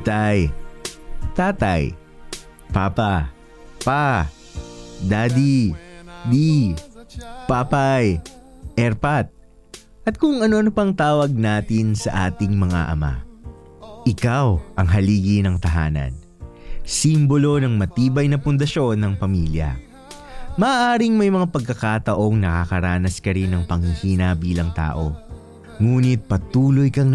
Titay, tatay, papa, pa, daddy, di, papay, erpat, at kung ano-ano pang tawag natin sa ating mga ama. Ikaw ang haligi ng tahanan, simbolo ng matibay na pundasyon ng pamilya. Maaaring may mga pagkakataong nakakaranas ka rin ng panghihina bilang tao, ngunit patuloy kang